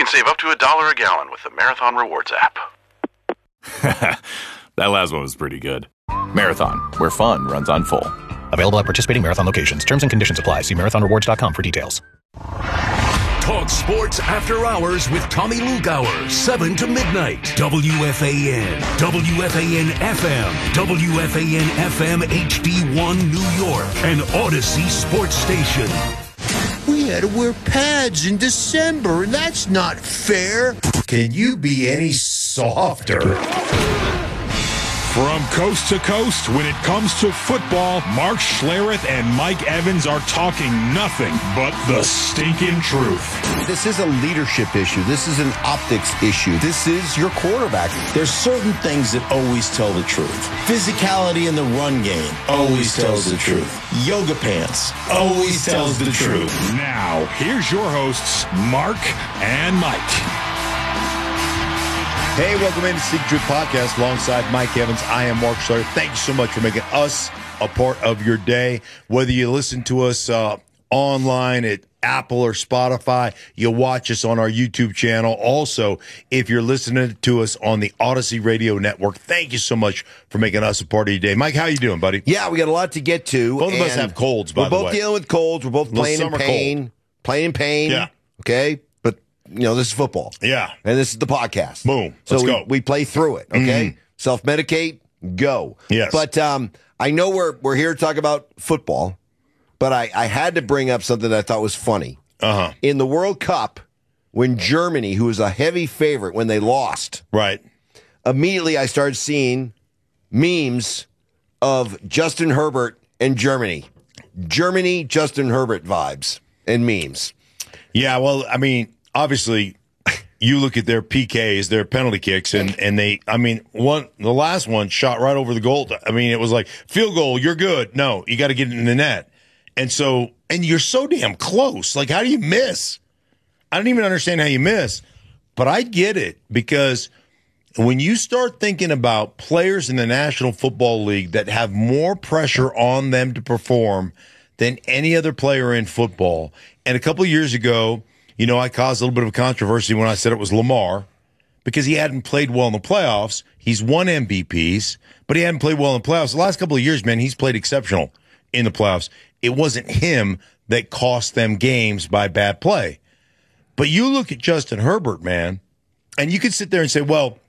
can save up to $1 a gallon with the Marathon Rewards app. That last one was pretty good. Marathon, where fun runs on full. Available at participating Marathon locations. Terms and conditions apply. See marathonrewards.com for details. Talk sports after hours with Tommy Lugauer, 7 to midnight. WFAN, WFAN FM, WFAN FM HD1 New York, and Odyssey Sports Station. We had to wear pads in December, and that's not fair. Can you be any softer? From coast to coast, when it comes to football, Mark Schlereth and Mike Evans are talking nothing but the stinking truth. This is a leadership issue. This is an optics issue. This is your quarterback. There's certain things that always tell the truth. Physicality in the run game always tells the truth. Yoga pants always tells the truth. Now, here's your hosts, Mark and Mike. Hey, welcome into Secret Truth Podcast alongside Mike Evans. I am Mark Schlereth. Thank you so much for making us a part of your day. Whether you listen to us online at Apple or Spotify, you watch us on our YouTube channel. Also, if you're listening to us on the Odyssey Radio Network, thank you so much for making us a part of your day. Mike, how you doing, buddy? Yeah, we got a lot to get to. Both of us have colds, by the way. We're both dealing with colds. We're both playing in pain. Cold. Playing in pain. Yeah. Okay? But, you know, this is football. Yeah. And this is the podcast. Boom. Let's go. We play through it, okay? Mm-hmm. Self-medicate, go. Yes. But I know we're here to talk about football, but I had to bring up something that I thought was funny. Uh-huh. In the World Cup, when Germany, who was a heavy favorite when they lost, right, immediately I started seeing memes of Justin Herbert and Germany. Germany, Justin Herbert vibes and memes. Yeah, well, I mean, obviously, you look at their PKs, their penalty kicks, and they, I mean, the last one shot right over the goal. I mean, it was like, field goal, you're good. No, you got to get it in the net. And so, and you're so damn close. Like, how do you miss? I don't even understand how you miss. But I get it, because when you start thinking about players in the National Football League that have more pressure on them to perform than any other player in football, and a couple of years ago, you know, I caused a little bit of controversy when I said it was Lamar, because he hadn't played well in the playoffs. He's won MVPs, but he hadn't played well in the playoffs. The last couple of years, man, he's played exceptional in the playoffs. It wasn't him that cost them games by bad play. But you look at Justin Herbert, man, and you could sit there and say, well,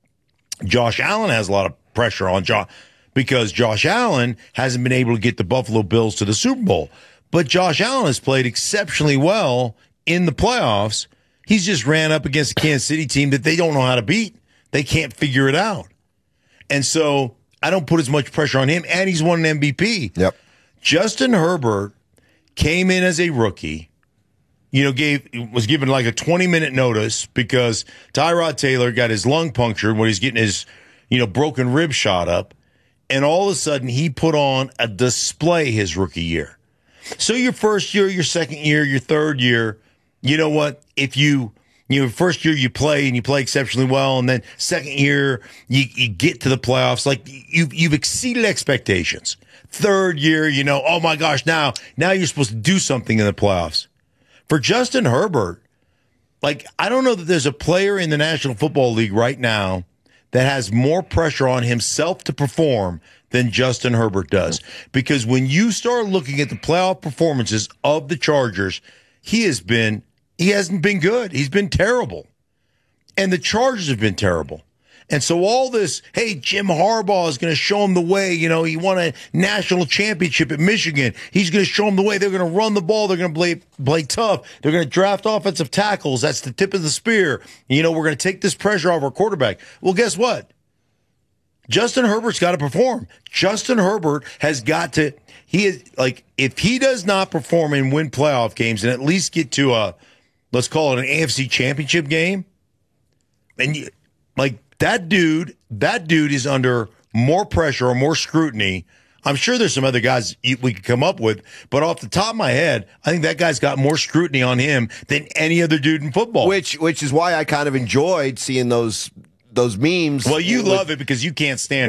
Josh Allen has a lot of pressure on because Josh Allen hasn't been able to get the Buffalo Bills to the Super Bowl. But Josh Allen has played exceptionally well in the playoffs. He's just ran up against a Kansas City team that they don't know how to beat. They can't figure it out. And so I don't put as much pressure on him, and he's won an MVP. Yep. Justin Herbert came in as a rookie, you know, was given like a 20-minute notice because Tyrod Taylor got his lung punctured when he's getting his, you know, broken rib shot up. And all of a sudden he put on a display his rookie year. So your first year, your second year, your third year, you know what? If first year you play and you play exceptionally well, and then second year you get to the playoffs, like you've exceeded expectations. Third year, you know, oh my gosh, now you're supposed to do something in the playoffs. For Justin Herbert, like, I don't know that there's a player in the National Football League right now that has more pressure on himself to perform than Justin Herbert does. Because when you start looking at the playoff performances of the Chargers, he hasn't been good. He's been terrible. And the Chargers have been terrible. And so all this, hey, Jim Harbaugh is going to show him the way. You know, he won a national championship at Michigan. He's going to show him the way. They're going to run the ball. They're going to play tough. They're going to draft offensive tackles. That's the tip of the spear. You know, we're going to take this pressure off our quarterback. Well, guess what? Justin Herbert's got to perform. Justin Herbert has got to, if he does not perform and win playoff games and at least get to let's call it an AFC championship game, and that dude is under more pressure or more scrutiny. I'm sure there's some other guys we could come up with, but off the top of my head, I think that guy's got more scrutiny on him than any other dude in football. Which is why I kind of enjoyed seeing those memes. Well, you love it because you can't stand